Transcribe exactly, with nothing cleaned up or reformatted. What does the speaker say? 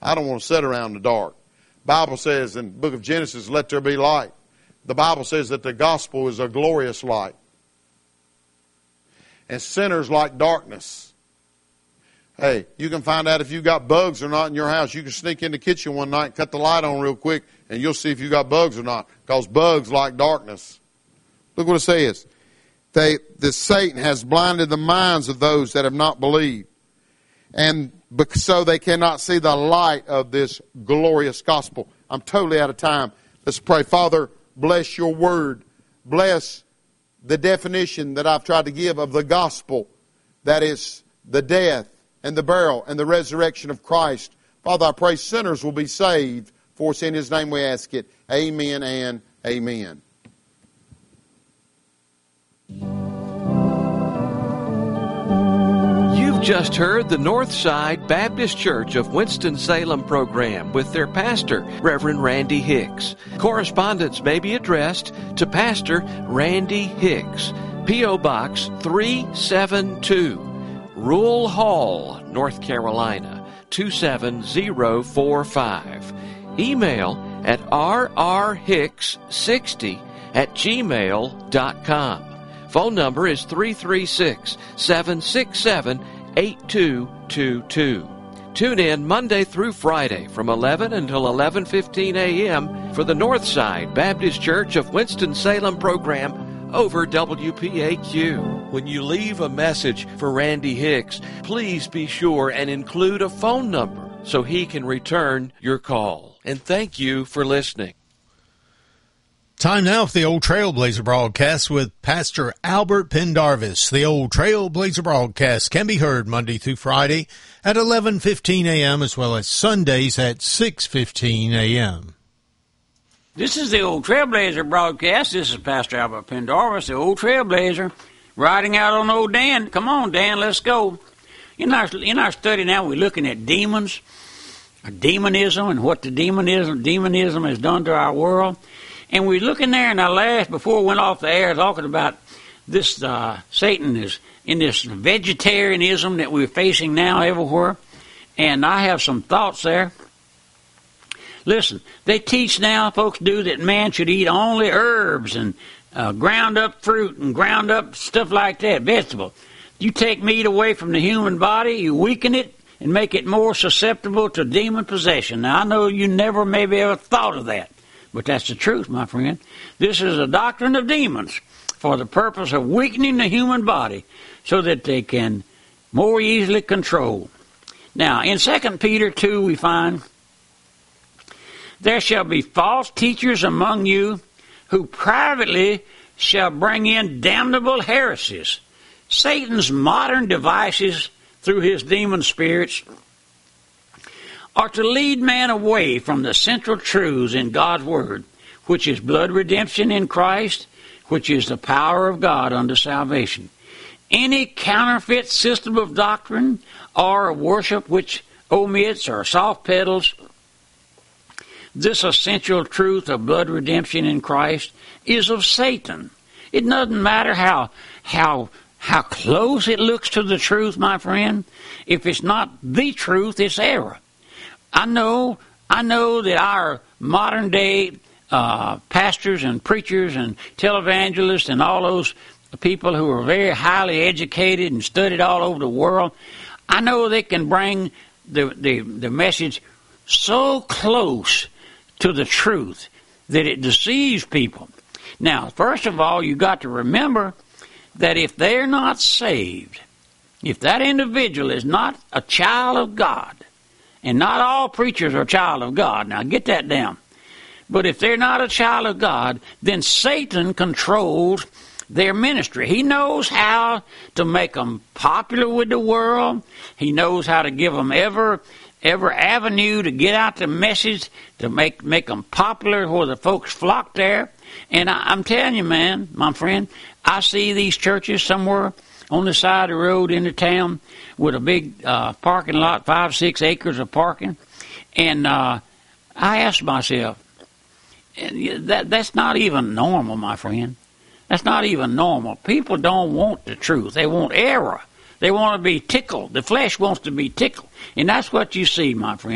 I don't want to sit around in the dark. The Bible says in the book of Genesis, let there be light. The Bible says that the gospel is a glorious light. And sinners like darkness. Hey, you can find out if you got bugs or not in your house. You can sneak in the kitchen one night, cut the light on real quick, and you'll see if you got bugs or not. Because bugs like darkness. Look what it says. They, the Satan has blinded the minds of those that have not believed. And so they cannot see the light of this glorious gospel. I'm totally out of time. Let's pray. Father, bless your word. Bless the definition that I've tried to give of the gospel. That is the death and the burial and the resurrection of Christ. Father, I pray sinners will be saved. For it's in His name we ask it. Amen and amen. You've just heard the Northside Baptist Church of Winston-Salem program with their pastor, Reverend Randy Hicks. Correspondence may be addressed to Pastor Randy Hicks, P O. Box three seven two, Rule Hall, North Carolina, two seven zero four five. Email at r r hicks sixty at gmail dot com. Phone number is three three six, seven six seven, eight two two two. Tune in Monday through Friday from eleven until eleven fifteen a.m. for the Northside Baptist Church of Winston-Salem program over W P A Q. When you leave a message for Randy Hicks, please be sure and include a phone number so he can return your call. And thank you for listening. Time now for the Old Trailblazer broadcast with Pastor Albert Pendarvis. The Old Trailblazer broadcast can be heard Monday through Friday at eleven fifteen a.m. as well as Sundays at six fifteen a.m. This is the Old Trailblazer broadcast. This is Pastor Albert Pendarvis, the Old Trailblazer, riding out on old Dan. Come on, Dan, let's go. In our, in our study now, we're looking at demons, demonism, and what the demonism, demonism has done to our world. And we're looking there in our last, before we went off the air, talking about this, uh, Satan is in this vegetarianism that we're facing now everywhere. And I have some thoughts there. Listen, they teach now, folks do, that man should eat only herbs and uh, ground up fruit and ground up stuff like that, vegetable. You take meat away from the human body, you weaken it and make it more susceptible to demon possession. Now, I know you never maybe ever thought of that. But that's the truth, my friend. This is a doctrine of demons for the purpose of weakening the human body so that they can more easily control. Now, in Second Peter two, we find, there shall be false teachers among you who privately shall bring in damnable heresies. Satan's modern devices through his demon spirits are to lead man away from the central truths in God's Word, which is blood redemption in Christ, which is the power of God unto salvation. Any counterfeit system of doctrine or worship which omits or soft pedals this essential truth of blood redemption in Christ is of Satan. It doesn't matter how how how close it looks to the truth, my friend. If it's not the truth, it's error. I know, I know that our modern day uh, pastors and preachers and televangelists and all those people who are very highly educated and studied all over the world, I know they can bring the, the, the message so close to the truth that it deceives people. Now, first of all, you've got to remember that if they're not saved, if that individual is not a child of God, and not all preachers are a child of God, now get that down, but if they're not a child of God, then Satan controls their ministry. He knows how to make them popular with the world. He knows how to give them ever, every avenue to get out the message, to make, make them popular where the folks flock there. And I, I'm telling you, man, my friend, I see these churches somewhere on the side of the road in the town with a big uh, parking lot, five, six acres of parking. And uh, I asked myself, that that's not even normal, my friend. That's not even normal. People don't want the truth. They want error. They want to be tickled. The flesh wants to be tickled. And that's what you see, my friend.